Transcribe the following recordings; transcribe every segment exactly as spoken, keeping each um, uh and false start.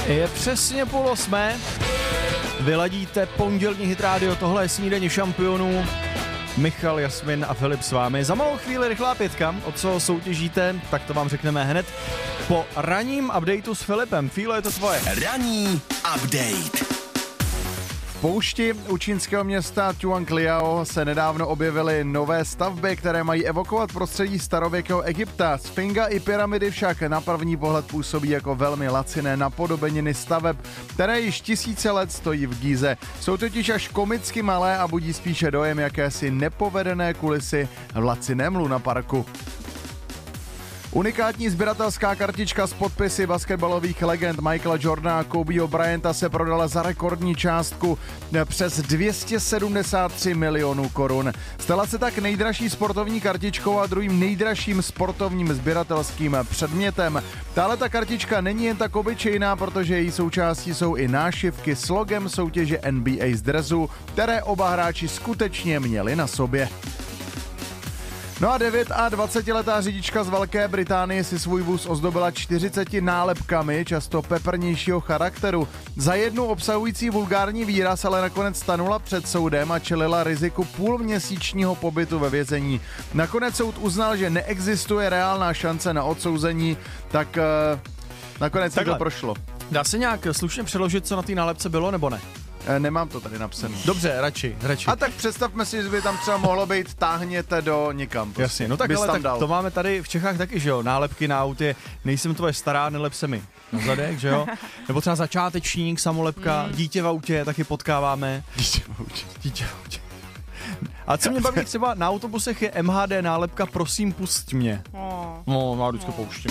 Je přesně půl osmé, vyladíte pondělní Hit Radio, tohle je snídaně šampionů. Michal, Jasmin a Filip s vámi. Za malou chvíli rychlá pětka, o co soutěžíte, tak to vám řekneme hned po ranním updateu s Filipem. Fílo, je to tvoje. Ranní update. V poušti u čínského města Tuancliao se nedávno objevily nové stavby, které mají evokovat prostředí starověkého Egypta. Sfinga i pyramidy však na první pohled působí jako velmi laciné napodobeniny staveb, které již tisíce let stojí v Gíze. Jsou totiž až komicky malé a budí spíše dojem jakési nepovedené kulisy v laciném lunaparku. Unikátní sběratelská kartička s podpisy basketbalových legend Michaela Jordana a Kobeho Bryanta se prodala za rekordní částku přes dvě stě sedmdesát tři milionů korun. Stala se tak nejdražší sportovní kartičkou a druhým nejdražším sportovním sběratelským předmětem. Tahle ta kartička není jen tak obyčejná, protože její součástí jsou i nášivky s logem soutěže N B A z dresu, které oba hráči skutečně měli na sobě. No a dvacetiletá řidička z Velké Británie si svůj vůz ozdobila čtyřiceti nálepkami, často peprnějšího charakteru. Za jednu obsahující vulgární výraz ale nakonec stanula před soudem a čelila riziku půlměsíčního pobytu ve vězení. Nakonec soud uznal, že neexistuje reálná šance na odsouzení, tak uh, nakonec to prošlo. Dá se nějak slušně přeložit, co na té nálepce bylo, nebo ne? Nemám to tady napsané. Dobře, radši, radši. A tak představme si, že by tam třeba mohlo být táhněte do někam. Prostě. Jasně, no tak ale tak to máme tady v Čechách taky, že jo, nálepky na autě, nejsem tvoje stará, nelep se mi na zadek, že jo, nebo třeba začátečník, samolepka, mm. dítě v autě, taky potkáváme. Dítě v autě. Dítě v autě. A co mě baví třeba na autobusech je M H D nálepka prosím pusť mě. Oh. No, já vždycky pouštím.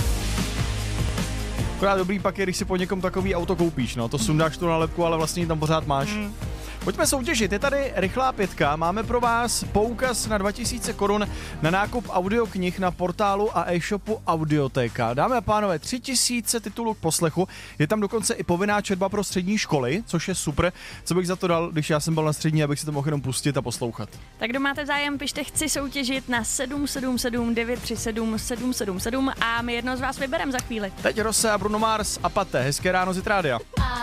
Akorát dobrý pak je, když si po někom takový auto koupíš, no, to sundáš tu nálepku, ale vlastně ji tam pořád máš. Mm. Pojďme soutěžit, je tady rychlá pětka, máme pro vás poukaz na dva tisíce korun na nákup audioknih na portálu a e-shopu Audioteka. Dámy a pánové, tři tisíce titulů k poslechu, je tam dokonce i povinná četba pro střední školy, což je super. Co bych za to dal, když já jsem byl na střední, abych si to mohl jenom pustit a poslouchat. Tak kdo máte zájem, pište chci soutěžit na sedm sedm sedm devět tři sedm sedm sedm sedm a my jedno z vás vybereme za chvíli. Teď Rose a Bruno Mars a Pate, hezké ráno z Hit Rádia.